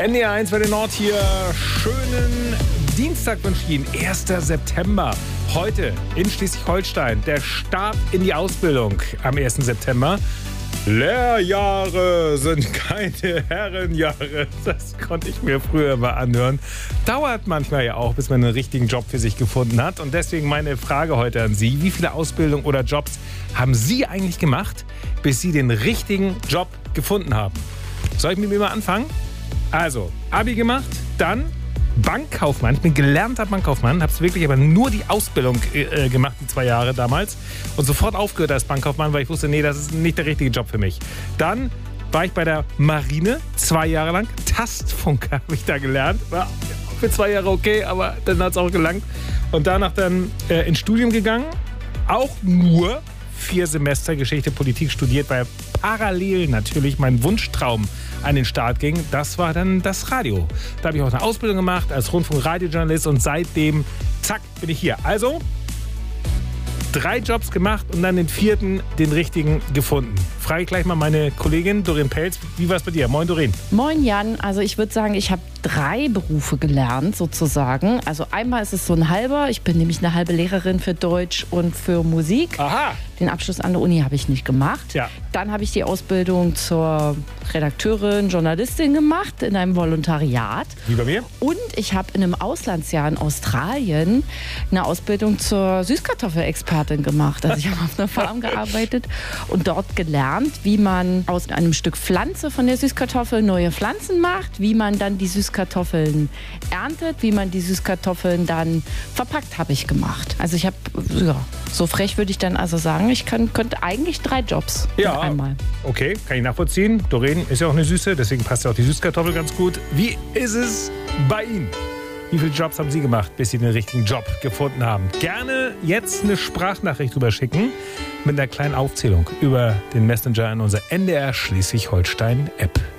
NDR1 bei den Nord hier. Schönen Dienstag wünsche ich Ihnen. 1. September. Heute in Schleswig-Holstein. Der Start in die Ausbildung am 1. September. Lehrjahre sind keine Herrenjahre. Das konnte ich mir früher mal anhören. Dauert manchmal ja auch, bis man einen richtigen Job für sich gefunden hat. Und deswegen meine Frage heute an Sie. Wie viele Ausbildungen oder Jobs haben Sie eigentlich gemacht, bis Sie den richtigen Job gefunden haben? Soll ich mit mir mal anfangen? Also, Abi gemacht, dann Bankkaufmann. Ich bin gelernter Bankkaufmann, habe wirklich aber nur die Ausbildung gemacht, die 2 Jahre damals. Und sofort aufgehört als Bankkaufmann, weil ich wusste, nee, das ist nicht der richtige Job für mich. Dann war ich bei der Marine 2 Jahre lang. Tastfunker habe ich da gelernt. War für 2 Jahre okay, aber dann hat es auch gelangt. Und danach dann ins Studium gegangen. Auch nur 4 Semester Geschichte, Politik studiert, weil parallel natürlich mein Wunschtraum an den Start ging. Das war dann das Radio. Da habe ich auch eine Ausbildung gemacht als Rundfunk-Radiojournalist und seitdem, zack, bin ich hier. Also 3 Jobs gemacht und dann den 4., den richtigen gefunden. Frage ich gleich mal meine Kollegin Doreen Pelz. Wie war es bei dir? Moin, Doreen. Moin, Jan. Also ich würde sagen, ich habe 3 Berufe gelernt sozusagen. Also einmal ist es so ein halber. Ich bin nämlich eine halbe Lehrerin für Deutsch und für Musik. Aha. Den Abschluss an der Uni habe ich nicht gemacht. Ja. Dann habe ich die Ausbildung zur Redakteurin, Journalistin gemacht in einem Volontariat. Wie bei mir? Und ich habe in einem Auslandsjahr in Australien eine Ausbildung zur Süßkartoffelexpertin gemacht. Also ich habe auf einer Farm gearbeitet und dort gelernt, wie man aus einem Stück Pflanze von der Süßkartoffel neue Pflanzen macht, wie man dann die Süßkartoffeln erntet, wie man die Süßkartoffeln dann verpackt, habe ich gemacht. Also ich habe, ja, so frech würde ich dann also sagen, ich könnte eigentlich 3 Jobs ja, einmal. Okay, kann ich nachvollziehen. Doreen ist ja auch eine Süße, deswegen passt ja auch die Süßkartoffel ganz gut. Wie ist es bei Ihnen? Wie viele Jobs haben Sie gemacht, bis Sie den richtigen Job gefunden haben? Gerne jetzt eine Sprachnachricht rüberschicken mit einer kleinen Aufzählung über den Messenger in unserer NDR Schleswig-Holstein-App.